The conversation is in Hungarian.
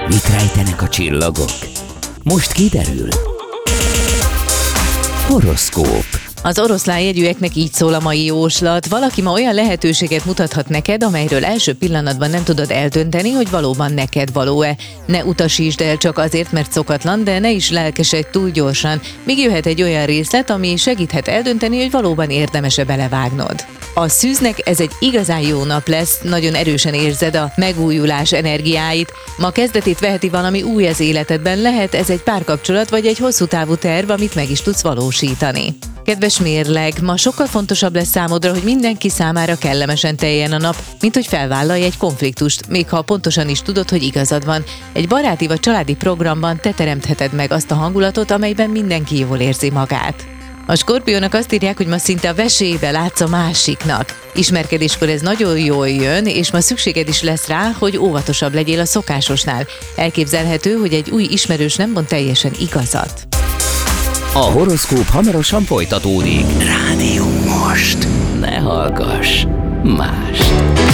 Mit rejtenek a csillagok? Most kiderül. Horoszkóp. Az oroszlán jegyűeknek így szól a mai jóslat. Valaki ma olyan lehetőséget mutathat neked, amelyről első pillanatban nem tudod eldönteni, hogy valóban neked való-e. Ne utasítsd el csak azért, mert szokatlan, de ne is lelkesedj túl gyorsan. Még jöhet egy olyan részlet, ami segíthet eldönteni, hogy valóban érdemes-e belevágnod. A szűznek ez egy igazán jó nap lesz, nagyon erősen érzed a megújulás energiáit. Ma kezdetét veheti valami új az életedben, lehet ez egy párkapcsolat vagy egy hosszú távú terv, amit meg is tudsz valósítani. Kedves mérleg, ma sokkal fontosabb lesz számodra, hogy mindenki számára kellemesen teljen a nap, mint hogy felvállalj egy konfliktust, még ha pontosan is tudod, hogy igazad van. Egy baráti vagy családi programban te teremtheted meg azt a hangulatot, amelyben mindenki jól érzi magát. A Skorpiónak azt írják, hogy ma szinte a vesébe látsz a másiknak. Ismerkedéskor ez nagyon jól jön, és ma szükséged is lesz rá, hogy óvatosabb legyél a szokásosnál. Elképzelhető, hogy egy új ismerős nem mond teljesen igazat. A horoszkóp hamarosan folytatódik. Rádió most. Ne hallgass más.